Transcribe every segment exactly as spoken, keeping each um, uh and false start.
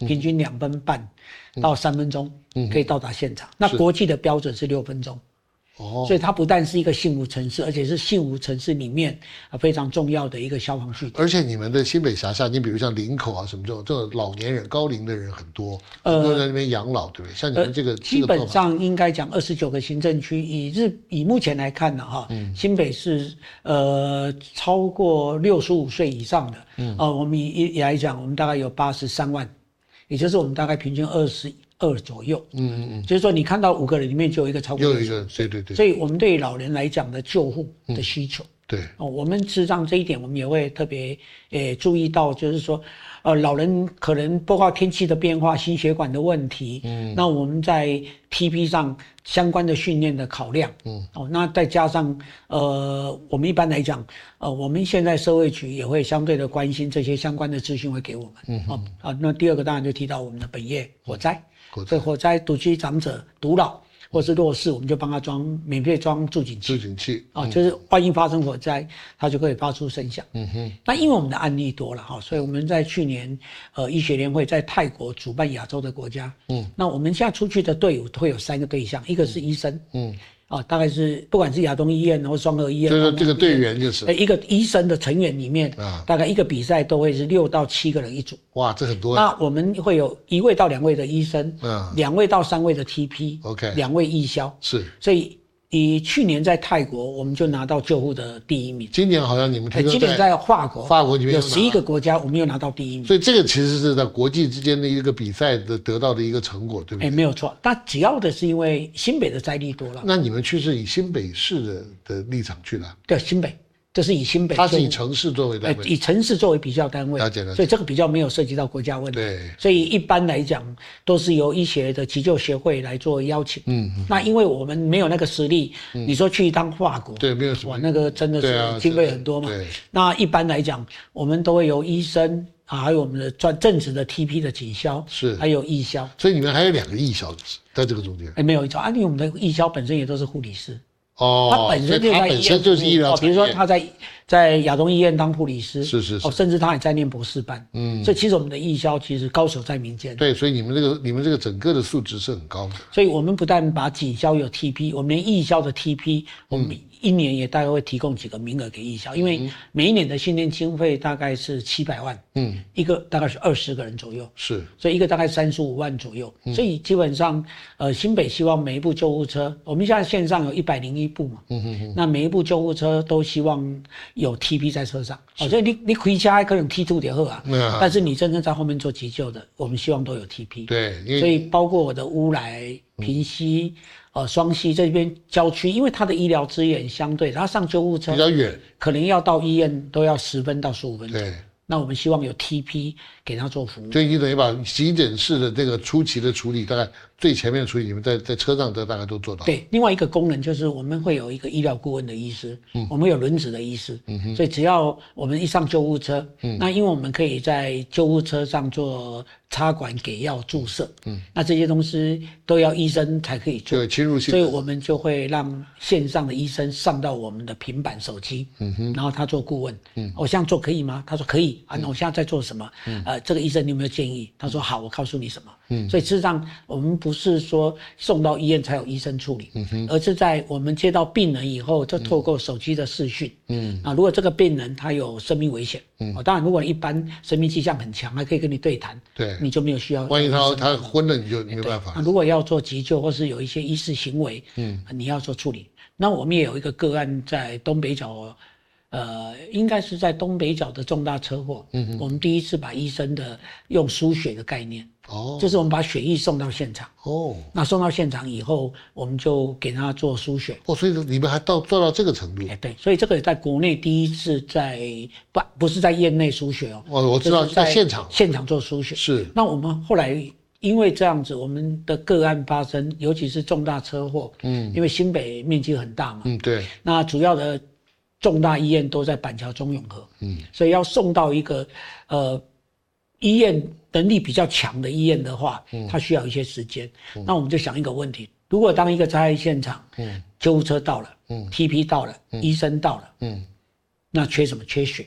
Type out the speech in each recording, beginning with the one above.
平均两分半到三分钟可以到达现场。那国际的标准是六分钟。哦，所以它不但是一个幸福城市，而且是幸福城市里面啊非常重要的一个消防据点。 而且你们的新北辖下，你比如像林口啊什么这种这种老年人、高龄的人很多，很多人在那边养老，对不对？像你们这个， 呃、基本上应该讲二十九个行政区，以日以目前来看呢，哈，嗯、新北市呃超过六十五岁以上的，嗯，呃，我们以以来讲，我们大概有八十三万，也就是我们大概平均二十。二左右，嗯嗯嗯，就是说你看到五个人里面就有一个超过， 有一个，对对对， 所以我们对老人来讲的救护的需求， 嗯、对， 哦，我们事实上这一点我们也会特别诶注意到，就是说，呃，老人可能包括天气的变化、心血管的问题，嗯，那我们在 T P 上相关的训练的考量，嗯，哦，那再加上呃，我们一般来讲，呃，我们现在社会局也会相对的关心这些相关的资讯会给我们，嗯，哦，啊，那第二个当然就提到我们的本业火灾。所以火灾、独居长者、独老或是弱势，我们就帮他装免费装助警器。 助警器啊、嗯哦，就是万一发生火灾，它就可以发出声响。嗯哼。那因为我们的案例多了哈，所以我们在去年呃医学联会在泰国主办亚洲的国家。嗯。那我们现在出去的队伍会有三个对象，一个是医生。嗯。啊、哦，大概是不管是亚东医院或双和医院， 就是这个队员就是， 一个医生的成员里面，啊，大概一个比赛都会是六到七个人一组。 哇，这很多。 那我们会有一位到两位的医生，嗯，两位到三位的 T P，OK， 两位义消， 是， 所以。以去年在泰国，我们就拿到救护的第一名。 今年好像你们听说今年在法国， 法国里面有十一个国家，我们又拿到第一名。 所以这个其实是在国际之间的一个比赛的得到的一个成果，对不对？ 哎，没有错。但主要的是因为新北的灾力多了。 那你们去是以新北市的的立场去了？ 对，新北。这是以新北， 它是以城市作为单位， 以城市作为比较单位， 了解了解， 所以这个比较没有涉及到国家问题。 对， 所以一般来讲都是由医学的急救协会来做邀请。嗯，那因为我们没有那个实力，嗯、你说去一趟法国， 对，没有什么， 哇，那个真的是经费很多嘛。 对， 那一般来讲，我们都会由医生啊，还有我们的专正职的 T P 的警消， 是， 还有义消。 所以你们还有两个义消在这个中间。 哎，没有一招，啊，因为我们的义消本身也都是护理师。 哦， 他本身就在医院， 就是医疗、 哦，比如说他在在亚东医院当护理师， 是是是， 哦，甚至他也在念博士班，嗯，所以其实我们的义消其实高手在民间。 对，所以你们这个你们这个整个的素质是很高的。 所以我们不但把警消有 T P， 我们连义消的 T P， 我们一年也大概会提供几个名额给义消，因为每一年的训练经费大概是七百万，嗯，一个大概是二十个人左右， 是， 所以一个大概三十五万左右，嗯、所以基本上，呃，新北希望每一部救护车，我们现在线上有一百零一部嘛，嗯哼哼，那每一部救护车都希望有 T P 在车上，哦，所以你你开车还可能 T 二点二啊，嗯、但是你真正在后面做急救的，我们希望都有 T P， 对， 所以包括我的乌来、平溪。嗯呃，双溪这边郊区，因为它的医疗资源相对，它上救护车比较远， 可能要到医院都要十分到十五分钟。 对， 那我们希望有 T P 给他做服务。 所以你等于把急诊室的这个初期的处理，大概最前面的处理，你们在在车上的大概都做到。 对，另外一个功能就是我们会有一个医疗顾问的医师，嗯，我们有轮值的医师，嗯哼，所以只要我们一上救护车，嗯，那因为我们可以在救护车上做插管、给药、注射，嗯，那这些东西都要医生才可以做， 对，侵入性， 所以我们就会让线上的医生上到我们的平板、手机，嗯哼，然后他做顾问，嗯，我这样做可以吗？他说可以啊，那我现在在做什么？嗯，呃，这个医生你有没有建议？他说好，我告诉你什么。嗯，所以事实上我们不是说送到医院才有医生处理，嗯哼，而是在我们接到病人以后，就透过手机的视讯，嗯，啊，如果这个病人他有生命危险，嗯，哦，当然如果一般生命迹象很强，还可以跟你对谈， 对， 你就没有需要。 万一他他昏了，你就没有办法。 那如果要做急救或是有一些医事行为，嗯，你要做处理。那我们也有一个个案在东北角。呃，应该是在东北角的重大车祸，嗯，我们第一次把医生的用输血的概念，哦，就是我们把血液送到现场，哦，那送到现场以后，我们就给他做输血， 哦，所以你们还到做到这个程度， 哎，对，所以这个在国内第一次在不不是在院内输血哦， 哦，我知道在现场现场做输血， 是， 那我们后来因为这样子，我们的个案发生，尤其是重大车祸，嗯，因为新北面积很大嘛， 嗯，对， 那主要的。重大医院都在板桥中永和，嗯，所以要送到一个呃医院能力比较强的医院的话，嗯，它需要一些时间。嗯、那我们就想一个问题：如果当一个灾害现场，嗯，救护车到了，嗯 ，T P 到了，嗯，医生到了，嗯，那缺什么？缺血。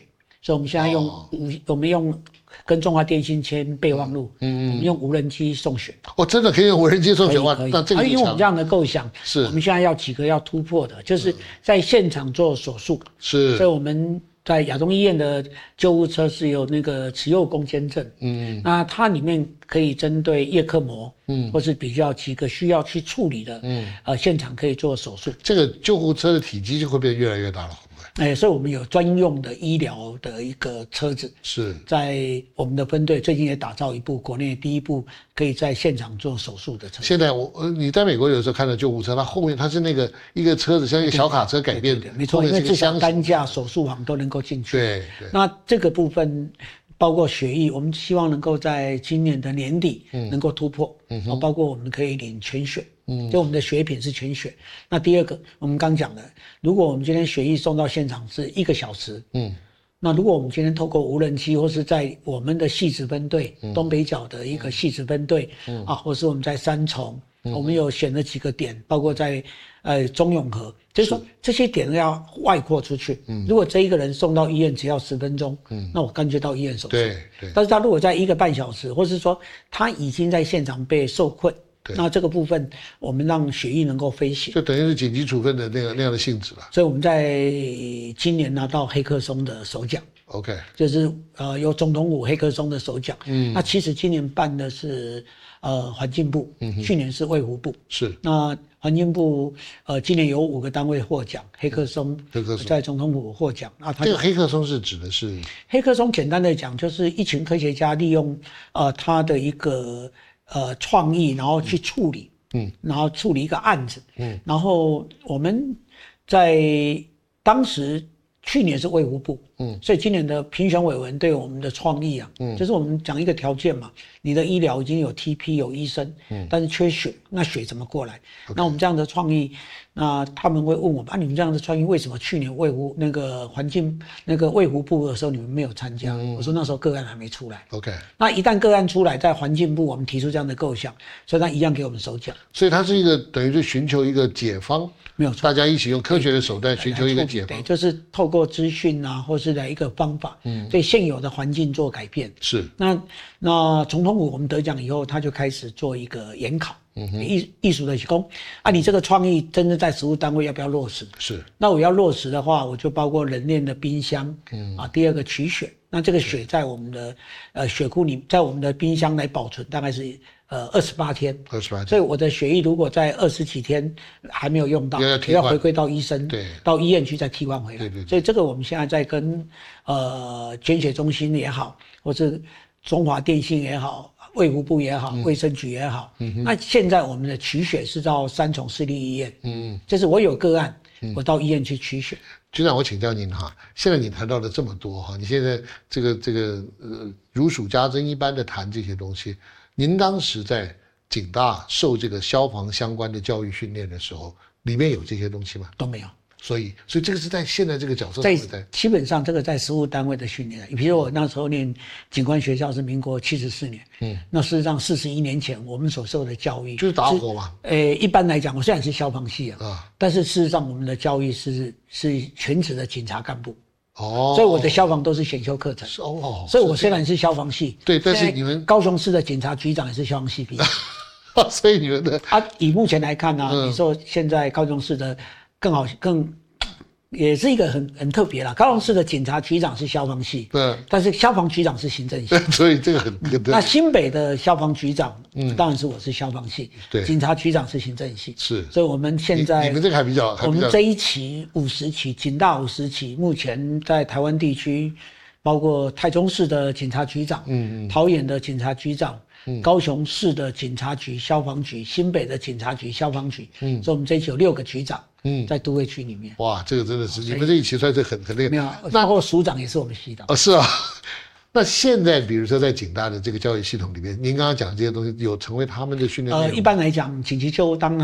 所以我们现在用无、哦、我们用跟中华电信签备忘录，嗯嗯，我们用无人机送血。 哦，真的可以用无人机送血哇？那这个、 啊、因为我们这样的构想， 是我们现在要几个要突破的，就是在现场做手术， 是， 所以我们在亚东医院的救护车是有那个持有弓监证，嗯，那它里面可以针对叶克膜，嗯，或是比较几个需要去处理的，嗯，呃，现场可以做手术。 这个救护车的体积就会变得越来越大了。 哎，所以我们有专用的医疗的一个车子， 是在我们的分队最近也打造一部国内第一部可以在现场做手术的车子。 现在我呃你在美国有时候看到救护车，它后面它是那个一个车子像一个小卡车改变的， 没错，因为至少担架、手术房都能够进去。 对对。 那这个部分包括血液，我们希望能够在今年的年底能够突破，嗯，嗯包括我们可以领全血。嗯，就我们的血品是全血。那第二个，我们刚讲的，如果我们今天血液送到现场是一个小时，嗯，那如果我们今天透过无人机，或是在我们的细致分队、嗯、东北角的一个细致分队，嗯啊，或是我们在三重，嗯、我们有选了几个点，包括在呃中永和，就是说这些点要外扩出去。嗯，如果这一个人送到医院只要十分钟，嗯，那我干脆到医院手术。 对对。 但是他如果在一个半小时，或是说他已经在现场被受困。那这个部分，我们让血液能够飞行， 就等于是紧急处分的那个那样的性质了。 所以我们在今年拿到黑客松的首奖 ，OK， 就是呃有总统府黑客松的首奖。嗯，那其实今年办的是呃环境部，嗯，去年是卫福部， 是。 那环境部呃今年有五个单位获奖，黑客松，黑客松在总统府获奖。啊， 这个黑客松是指的是黑客松，简单的讲就是一群科学家利用呃他的一个。呃，创意，然后去处理，嗯，然后处理一个案子，嗯，然后我们在当时去年是卫福部，嗯，所以今年的评选委员对我们的创意啊，嗯，就是我们讲一个条件嘛，你的医疗已经有 T P 有医生，嗯，但是缺血，那血怎么过来？ Okay. 那我们这样的创意，那他们会问我们啊，你们这样的创意为什么去年卫福那个环境那个卫福部的时候你们没有参加？嗯、我说那时候个案还没出来 ，OK， 那一旦个案出来，在环境部我们提出这样的构想，所以他一样给我们首奖。 所以它是一个等于是寻求一个解方。 没有错， 大家一起用科学的手段寻求一个解方， 对，就是透过资讯啊，或是来一个方法，嗯，对现有的环境做改变。 是， 那那总统府我们得奖以后，他就开始做一个研考，嗯哼，艺艺术的工啊，你这个创意真正在实务单位要不要落实？ 是， 那我要落实的话，我就包括人链的冰箱，嗯啊，第二个取血，那这个血在我们的呃血库里，在我们的冰箱来保存，大概是。呃，二十八天， 二十八天， 所以我的血液如果在二十几天还没有用到，也要回归到医生， 对， 到医院去再替换回来。 对 对, 对。 所以这个我们现在在跟呃捐血中心也好，或是中华电信也好，卫福部也好，嗯、卫生局也好，嗯，那现在我们的取血是到三重市立医院，嗯，就是我有个案，嗯、我到医院去取血。 局长，我请教您哈，现在你谈到了这么多哈，你现在这个这个呃如数家珍一般的谈这些东西。您当时在警大受这个消防相关的教育训练的时候，里面有这些东西吗？ 都没有。 所以，所以这个是在现在这个角色在在基本上这个在实务单位的训练，比如我那时候念警官学校是民国七十四年，嗯，那事实上四十一年前我们所受的教育就是打火嘛。 呃，一般来讲，我虽然是消防系啊，啊但是事实上我们的教育是是全职的警察干部。哦，所以我的消防都是选修课程。哦，所以我虽然是消防系， 对，但是你们高雄市的警察局长也是消防系毕业， 所以你们的啊，以目前来看呢、啊，嗯、你说现在高雄市的更好更。也是一个很很特别啦，高雄市的警察局长是消防系，对，但是消防局长是行政系， 所以这个很、嗯。 那新北的消防局长，嗯，当然是我是消防系， 对， 警察局长是行政系， 是， 所以我们现在你, 你们这个还比较， 我们这一期五十期警大五十期，目前在台湾地区，包括台中市的警察局长，嗯嗯，桃园的警察局长。嗯、高雄市的警察局、消防局，新北的警察局、消防局，嗯，所以我们这一期有六个局长，嗯，在都会区里面。 哇，这个真的是你们这一期算是很很那个。 没有，包括署长也是我们系的。 哦，是啊。那现在比如说在警大的这个教育系统里面，您刚刚讲的这些东西有成为他们的训练内容？ 呃，一般来讲，紧急救护当他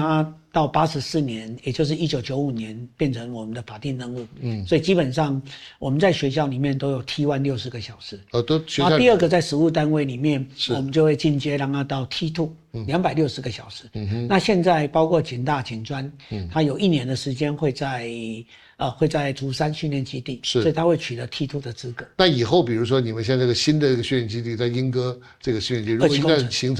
到八十四年，也就是一九九五年变成我们的法定任务。嗯，所以基本上我们在学校里面都有 T 一 六十个小时。 哦，都学校。 然后第二个在实务单位里面，我们就会进阶让它到 T 二，两百六十个小时。嗯哼。那现在包括警大、警专，嗯，它有一年的时间会在呃会在竹山训练基地， 是， 所以它会取得 T 二的资格。 那以后比如说你们现在这个新的这个训练基地在莺歌这个训练基地，如果一旦形成